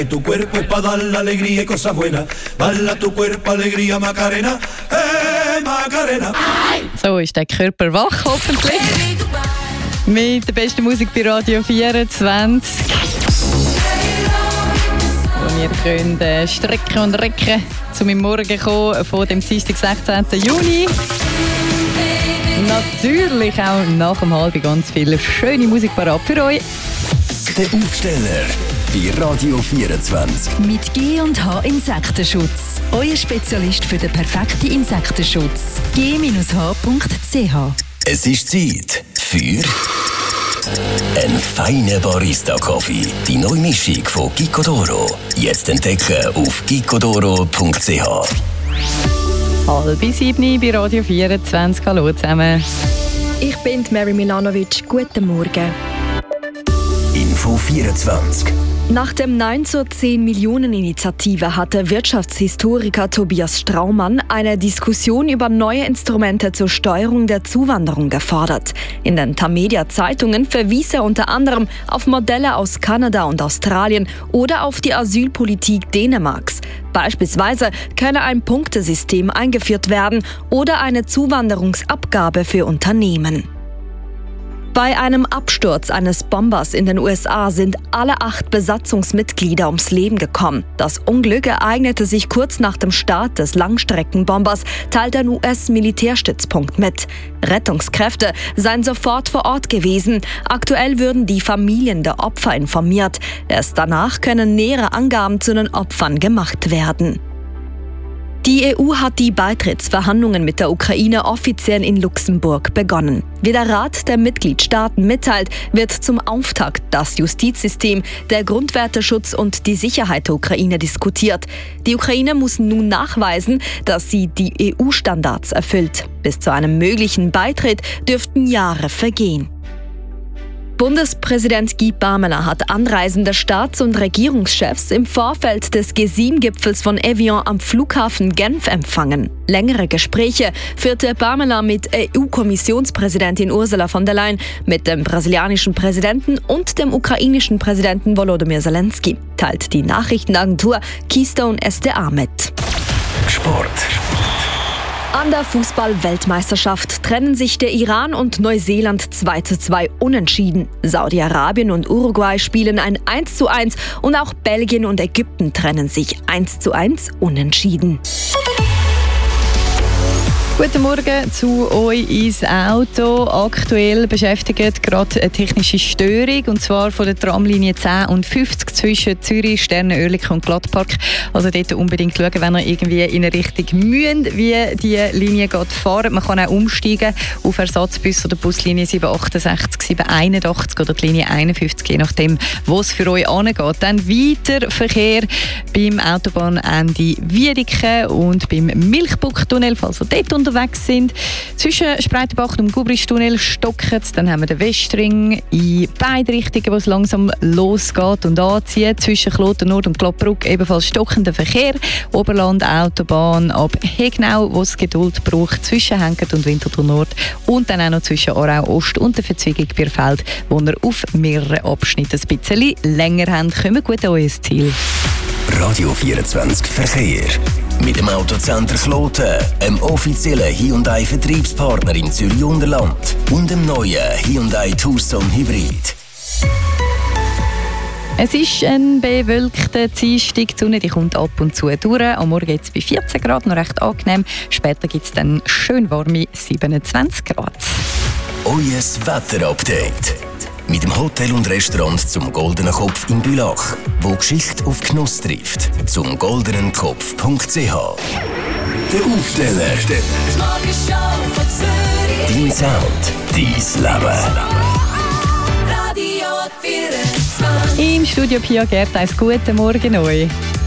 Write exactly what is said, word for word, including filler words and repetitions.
Tu cuerpo es pa' dar la alegría y cosas buenas. Bala tu cuerpo, alegría, Macarena. Hey, Macarena. So ist der Körper wach, hoffentlich. Mit der besten Musik bei Radio vierundzwanzig. Wo ihr könnt äh, strecken und recken, zu meinem Morgen kommen von dem Dienstag, sechzehnten Juni. Natürlich auch nach dem halb ganz viel schöne Musik parat für euch. Der Aufsteller bei Radio vierundzwanzig. Mit G und H Insektenschutz. Euer Spezialist für den perfekten Insektenschutz. G H punkt c h. Es ist Zeit für einen feinen Barista-Kaffee. Die neue Mischung von Gicodoro. Jetzt entdecken auf gicodoro punkt c h. Halb sieben bei Radio vierundzwanzig. Hallo zusammen. Ich bin Mary Milanovic. Guten Morgen. Info vierundzwanzig. Nach dem Nein zur zehn-Millionen-Initiative hatte Wirtschaftshistoriker Tobias Straumann eine Diskussion über neue Instrumente zur Steuerung der Zuwanderung gefordert. In den Tamedia-Zeitungen verwies er unter anderem auf Modelle aus Kanada und Australien oder auf die Asylpolitik Dänemarks. Beispielsweise könne ein Punktesystem eingeführt werden oder eine Zuwanderungsabgabe für Unternehmen. Bei einem Absturz eines Bombers in den U S A sind alle acht Besatzungsmitglieder ums Leben gekommen. Das Unglück ereignete sich kurz nach dem Start des Langstreckenbombers, teilt ein U S-Militärstützpunkt mit. Rettungskräfte seien sofort vor Ort gewesen. Aktuell würden die Familien der Opfer informiert. Erst danach können nähere Angaben zu den Opfern gemacht werden. Die E U hat die Beitrittsverhandlungen mit der Ukraine offiziell in Luxemburg begonnen. Wie der Rat der Mitgliedstaaten mitteilt, wird zum Auftakt das Justizsystem, der Grundwerteschutz und die Sicherheit der Ukraine diskutiert. Die Ukraine muss nun nachweisen, dass sie die E U-Standards erfüllt. Bis zu einem möglichen Beitritt dürften Jahre vergehen. Bundespräsident Guy Parmelin hat anreisende Staats- und Regierungschefs im Vorfeld des G sieben Gipfels von Evian am Flughafen Genf empfangen. Längere Gespräche führte Parmelin mit E U-Kommissionspräsidentin Ursula von der Leyen, mit dem brasilianischen Präsidenten und dem ukrainischen Präsidenten Volodymyr Zelensky, teilt die Nachrichtenagentur Keystone S D A mit. Sport. An der Fußball-Weltmeisterschaft trennen sich der Iran und Neuseeland zwei zu zwei unentschieden. Saudi-Arabien und Uruguay spielen ein eins zu eins und auch Belgien und Ägypten trennen sich eins zu eins unentschieden. Guten Morgen zu euch ins Auto. Aktuell beschäftigt gerade eine technische Störung, und zwar von der Tramlinie zehn und fünfzig zwischen Zürich, Sterne, Oerlikon und Glattpark. Also dort unbedingt schauen, wenn ihr irgendwie in eine Richtung müsst, wie die Linie geht fahren. Man kann auch umsteigen auf Ersatzbus oder Buslinie sieben achtundsechzig, sieben einundachtzig oder die Linie einundfünfzig, je nachdem, wo es für euch angeht. Dann weiter Verkehr beim Autobahnende Wiedeke und beim Milchbucktunnel, falls ihr dort unterwegs sind. Zwischen Spreitenbach und Gubristunnel stockt es. Dann haben wir den Westring in beide Richtungen, wo es langsam losgeht und anzieht. Zwischen Kloten Nord und Glattbrugg ebenfalls stockender Verkehr. Oberland Autobahn ab Hegnau, wo es Geduld braucht, zwischen Henkert und Winterthur Nord. Und dann auch noch zwischen Aarau Ost und der Verzweigung Bierfeld, wo ihr auf mehreren Abschnitten ein bisschen länger habt. Kommt gut an euer Ziel. Radio vierundzwanzig Verkehr. Mit dem Autocenter Kloten, einem offiziellen Hyundai-Vertriebspartner im Zürich-Unterland und dem neuen Hyundai Tucson Hybrid. Es ist ein bewölkter Dienstag. Die Sonne die kommt ab und zu durch. Am Morgen geht es bei vierzehn Grad, noch recht angenehm. Später gibt es dann schön warme siebenundzwanzig Grad. Euer Wetterupdate. Mit dem Hotel und Restaurant zum Goldenen Kopf in Bülach, wo Geschichte auf Genuss trifft. Zum goldenen kopf punkt c h. Der Aufsteller. Dein Sound, dein Leben. Im Studio Pia Gerd, guten Morgen euch.